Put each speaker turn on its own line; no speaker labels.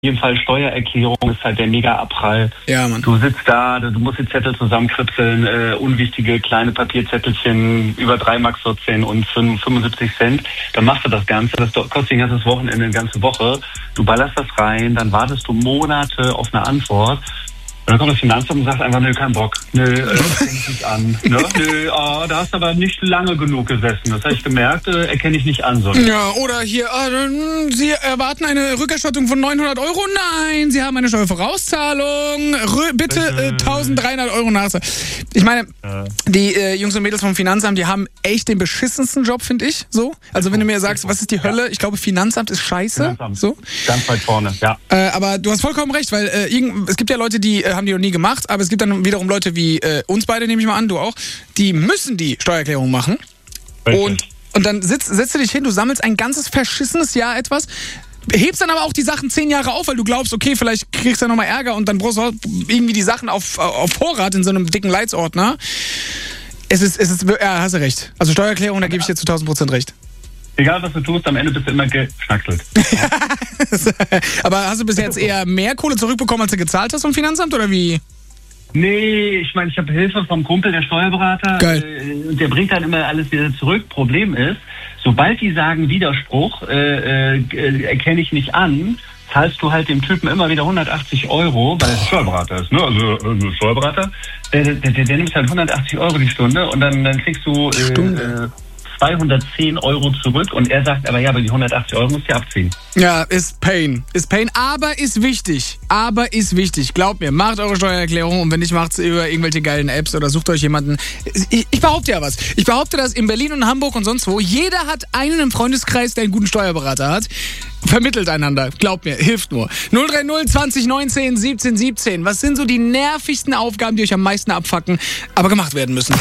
jeden Fall Steuererklärung ist halt der Mega-Abprall.
Ja, Mann.
Du sitzt da, du musst die Zettel zusammenkritzeln, unwichtige kleine Papierzettelchen über 3,14 Mark und 75 Cent. Dann machst du das Ganze, das kostet ein ganzes Wochenende, eine ganze Woche. Du ballerst das rein, dann wartest du Monate auf eine Antwort. Und dann kommt das Finanzamt und sagt einfach, nö, kein Bock. Nö, fängt ich nicht an. Ne? Nö, da hast du aber nicht lange genug gesessen. Das habe ich gemerkt, erkenne ich nicht an. So.
Ja, oder hier, Sie erwarten eine Rückerstattung von 900 Euro? Nein, Sie haben eine Steuervorauszahlung. Bitte 1300 Euro nachzahlen. Ich meine, die Jungs und Mädels vom Finanzamt, die haben echt den beschissensten Job, finde ich. So. Also wenn du mir sagst, was ist die Hölle? Ich glaube, Finanzamt ist scheiße.
Finanzamt.
So.
Ganz weit vorne, ja.
Aber du hast vollkommen recht, weil es gibt ja Leute, die haben die noch nie gemacht, aber es gibt dann wiederum Leute wie uns beide, nehme ich mal an, du auch, die müssen die Steuererklärung machen. Und dann setzt du dich hin, du sammelst ein ganzes verschissenes Jahr etwas, hebst dann aber auch die Sachen 10 Jahre auf, weil du glaubst, okay, vielleicht kriegst du nochmal Ärger und dann brauchst du irgendwie die Sachen auf Vorrat in so einem dicken Leitsordner. Ja, hast du recht. Also Steuererklärung, da gebe ich dir zu 1000% recht.
Egal, was du tust, am Ende bist du immer geschnackselt.
Aber hast du bis jetzt eher mehr Kohle zurückbekommen, als du gezahlt hast vom Finanzamt, oder wie?
Nee, ich meine, ich habe Hilfe vom Kumpel, der Steuerberater.
Geil.
Der bringt dann immer alles wieder zurück. Problem ist, sobald die sagen Widerspruch, erkenne ich nicht an, zahlst du halt dem Typen immer wieder 180 Euro, weil er Steuerberater ist, ne? Also Steuerberater. Der nimmt halt 180 Euro die Stunde und dann kriegst du 210 Euro zurück und er sagt aber, ja, aber die 180 Euro musst du abziehen.
Ja, ist Pain, aber ist wichtig. Glaubt mir, macht eure Steuererklärung und wenn nicht, macht's über irgendwelche geilen Apps oder sucht euch jemanden. Ich behaupte ja was. Ich behaupte, dass in Berlin und Hamburg und sonst wo, jeder hat einen im Freundeskreis, der einen guten Steuerberater hat. Vermittelt einander. Glaubt mir, hilft nur. 030 20 19 17 17. Was sind so die nervigsten Aufgaben, die euch am meisten abfucken, aber gemacht werden müssen?